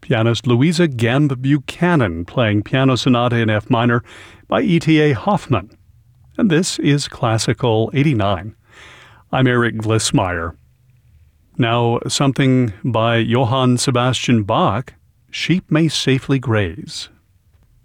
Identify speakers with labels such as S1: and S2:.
S1: pianist Louisa Gamb Buchanan playing Piano Sonata in F minor by E.T.A. Hoffmann. And this is Classical 89. I'm Eric Glissmeyer. Now, something by Johann Sebastian Bach, Sheep May Safely Graze.